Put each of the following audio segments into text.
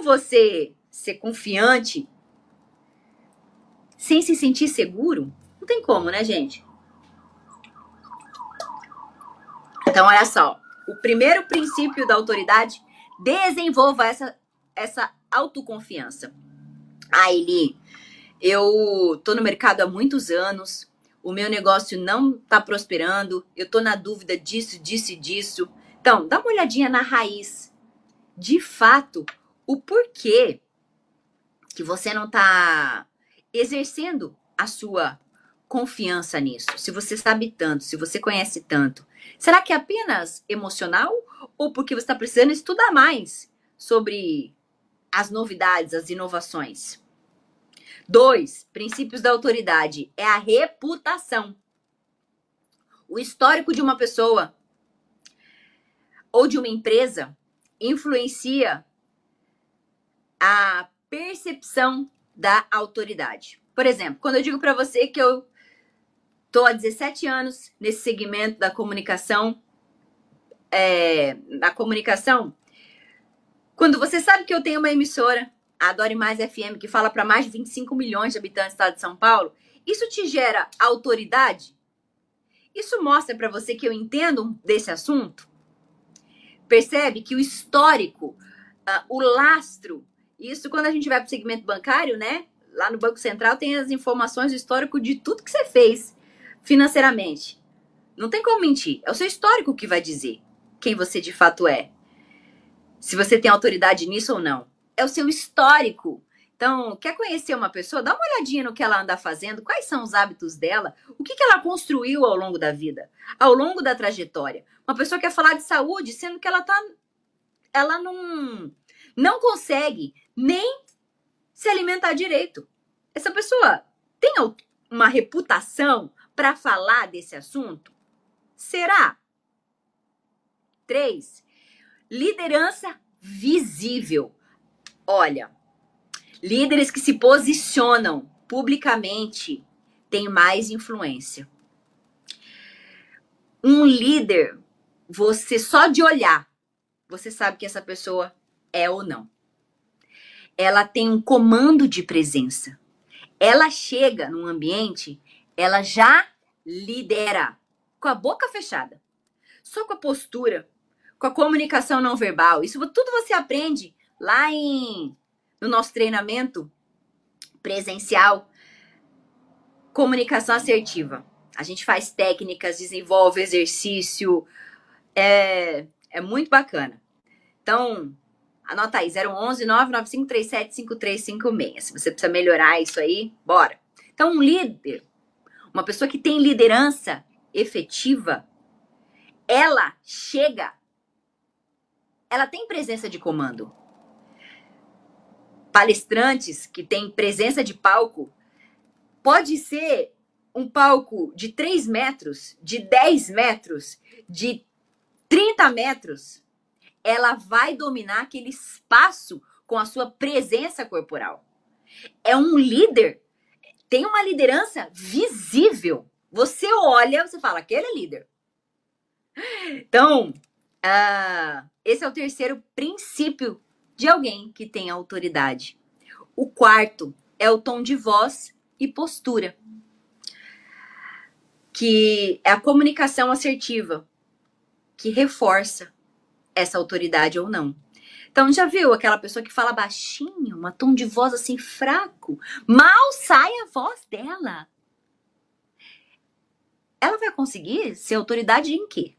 você ser confiante sem se sentir seguro? Não tem como, né, gente? Então, olha só. O primeiro princípio da autoridade, desenvolva essa autoconfiança. Eli, eu tô no mercado há muitos anos, o meu negócio não tá prosperando, eu tô na dúvida disso, disso e disso. Então, dá uma olhadinha na raiz. De fato, o porquê que você não tá exercendo a sua confiança nisso. Se você sabe tanto, se você conhece tanto. Será que é apenas emocional? Ou porque você está precisando estudar mais sobre as novidades, as inovações? 2, princípios da autoridade é a reputação. O histórico de uma pessoa ou de uma empresa influencia a percepção da autoridade. Por exemplo, quando eu digo para você que eu estou há 17 anos nesse segmento da comunicação, quando você sabe que eu tenho uma emissora, a Adore Mais FM, que fala para mais de 25 milhões de habitantes do estado de São Paulo, isso te gera autoridade? Isso mostra para você que eu entendo desse assunto? Percebe que o histórico, o lastro, isso quando a gente vai para o segmento bancário, né? Lá no Banco Central tem as informações do histórico de tudo que você fez financeiramente. Não tem como mentir. É o seu histórico que vai dizer quem você de fato é. Se você tem autoridade nisso ou não. É o seu histórico. Então, quer conhecer uma pessoa? Dá uma olhadinha no que ela anda fazendo, quais são os hábitos dela, o que ela construiu ao longo da vida, ao longo da trajetória. Uma pessoa quer falar de saúde, sendo que ela não consegue nem se alimentar direito. Essa pessoa tem uma reputação para falar desse assunto? Será? 3, liderança visível. Olha, líderes que se posicionam publicamente têm mais influência. Um líder, você só de olhar, você sabe que essa pessoa é ou não. Ela tem um comando de presença. Ela chega num ambiente, ela já lidera com a boca fechada. Só com a postura, com a comunicação não verbal. Isso tudo você aprende lá no nosso treinamento presencial, comunicação assertiva. A gente faz técnicas, desenvolve exercício, é muito bacana. Então, anota aí, 011 995 37 5356. Se você precisa melhorar isso aí, bora. Então, um líder, uma pessoa que tem liderança efetiva, ela chega, ela tem presença de comando. Palestrantes que têm presença de palco, pode ser um palco de 3 metros, de 10 metros, de 30 metros. Ela vai dominar aquele espaço com a sua presença corporal. É um líder, tem uma liderança visível. Você olha, você fala, aquele é líder. Então, esse é o terceiro princípio de alguém que tem autoridade. O quarto é o tom de voz e postura, que é a comunicação assertiva, que reforça essa autoridade ou não. Então, já viu aquela pessoa que fala baixinho, um tom de voz assim fraco? Mal sai a voz dela. Ela vai conseguir ser autoridade em quê?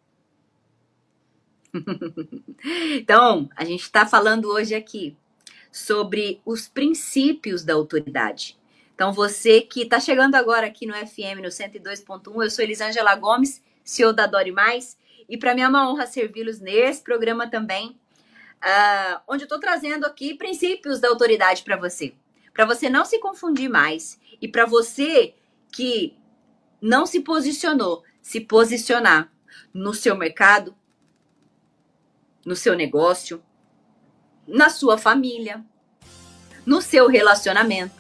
Então, a gente está falando hoje aqui sobre os princípios da autoridade. Então, você que está chegando agora aqui no FM, no 102.1, eu sou Elisângela Gomes, CEO da Adore Mais, e para mim é uma honra servi-los nesse programa também, onde eu estou trazendo aqui princípios da autoridade para você não se confundir mais, e para você que não se posicionou, se posicionar no seu mercado, no seu negócio, na sua família, no seu relacionamento.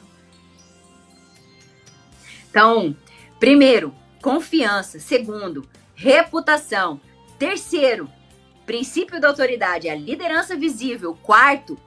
Então, primeiro, confiança. Segundo, reputação. Terceiro, princípio da autoridade, a liderança visível. Quarto,